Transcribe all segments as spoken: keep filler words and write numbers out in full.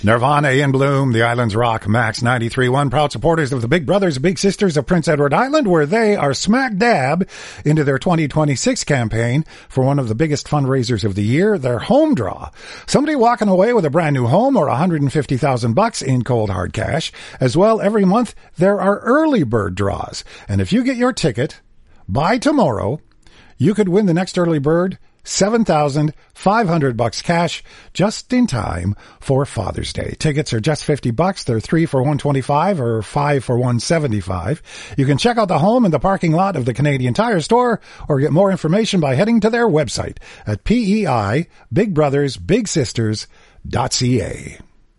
Nirvana in Bloom, the Islands Rock, Max ninety-three point one, proud supporters of the Big Brothers, Big Sisters of Prince Edward Island, where they are smack dab into their twenty twenty-six campaign for one of the biggest fundraisers of the year, their home draw. Somebody walking away with a brand new home or one hundred fifty thousand bucks in cold hard cash. As well, every month there are early bird draws. And if you get your ticket by tomorrow, you could win the next early bird seven thousand five hundred bucks cash just in time for Father's Day. Tickets are just fifty bucks. They're three for one twenty-five or five for one seventy-five. You can check out the home in the parking lot of the Canadian Tire store or get more information by heading to their website at P E I Big Brothers Big Sisters dot C A.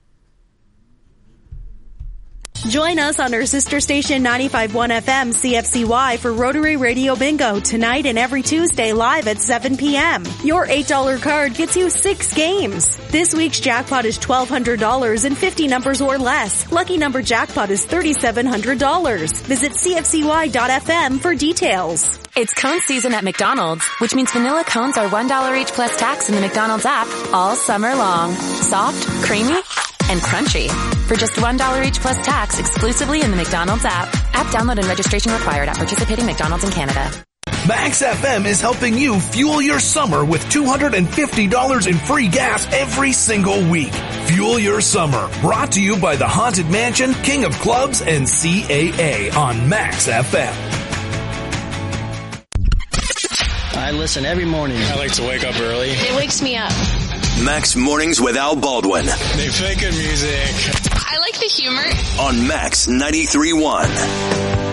Join us on our sister station ninety-five point one F M C F C Y for Rotary Radio Bingo tonight and every Tuesday live at seven p.m. Your eight dollar card gets you six games. This week's jackpot is twelve hundred dollars and fifty numbers or less. Lucky number jackpot is thirty-seven hundred dollars. Visit C F C Y dot F M for details. It's cone season at McDonald's, which means vanilla cones are one dollar each plus tax in the McDonald's app all summer long. Soft, creamy, and crunchy. For just one dollar each plus tax exclusively in the McDonald's app. App download and registration required at participating McDonald's in Canada. Max F M is helping you fuel your summer with two hundred fifty dollars in free gas every single week. Fuel your summer. Brought to you by the Haunted Mansion, King of Clubs, and C A A on Max F M. I listen every morning. I like to wake up early. It wakes me up. Max Mornings with Al Baldwin. They play good music. I like the humor. On Max ninety-three point one.